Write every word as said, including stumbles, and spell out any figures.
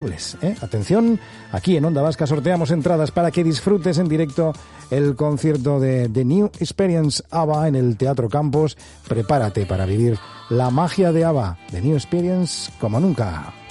¿Eh? Atención, aquí en Onda Vasca sorteamos entradas para que disfrutes en directo el concierto de The New Experience ABBA en el Teatro Campos. Prepárate para vivir la magia de ABBA, The New Experience, como nunca.